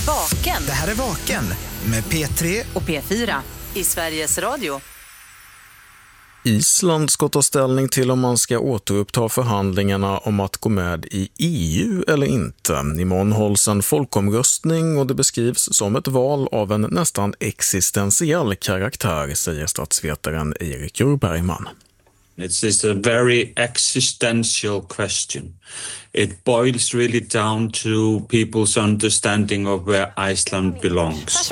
Vaken. Det här är Vaken med P3 och P4 i Sveriges Radio. Island ska ta ställning till om man ska återuppta förhandlingarna om att gå med i EU eller inte. Imorgon hålls en folkomröstning och det beskrivs som ett val av en nästan existentiell karaktär, säger statsvetaren Erik Bergman. It's a very existential question. It boils really down to people's understanding of where Iceland belongs.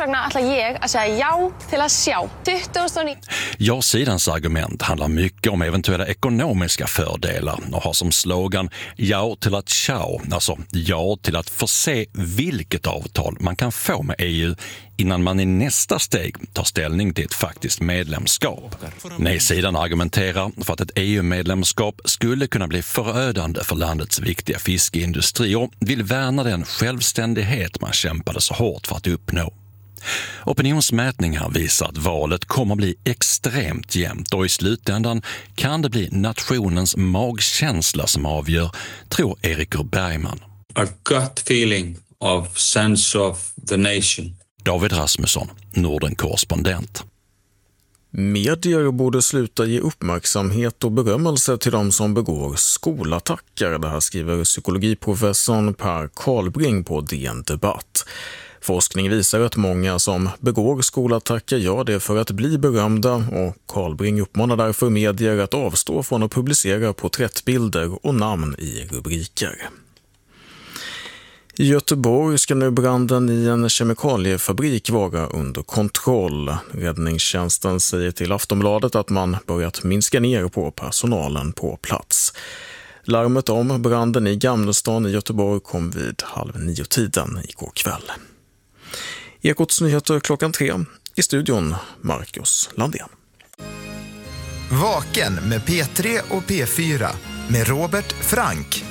Ja-sidans argument handlar mycket om eventuella ekonomiska fördelar och har som slogan ja till att tjau, alltså ja till att få se vilket avtal man kan få med EU innan man i nästa steg tar ställning till ett faktiskt medlemskap. Nej-sidan argumenterar för att ett EU-medlemskap skulle kunna bli förödande för landets viktiga fiskeindustri och vill värna den självständighet man kämpade så hårt för att uppnå. Opinionsmätningar visar att valet kommer att bli extremt jämnt och i slutändan kan det bli nationens magkänsla som avgör, tror Erik Bergman. A gut feeling of sense of the nation. David Rasmusson, Norden-korrespondent. Medier borde sluta ge uppmärksamhet och berömmelse till de som begår skolattacker. Det här skriver psykologiprofessorn Per Karlbring på DN Debatt. Forskning visar att många som begår skolattacker gör det för att bli berömda och Karlbring uppmanar därför medier att avstå från att publicera porträttbilder och namn i rubriker. I Göteborg ska nu branden i en kemikaliefabrik vara under kontroll. Räddningstjänsten säger till Aftonbladet att man börjat minska ner på personalen på plats. Larmet om branden i Gamlestan i Göteborg kom vid 8:30 igår kväll. Ekots nyheter 3:00. I studion Marcus Landén. Vaken med P3 och P4 med Robert Frank.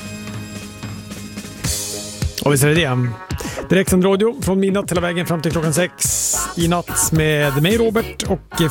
Och visst är det. Direktsänd radio från midnatt hela vägen fram till 6:00 i natt med mig Robert och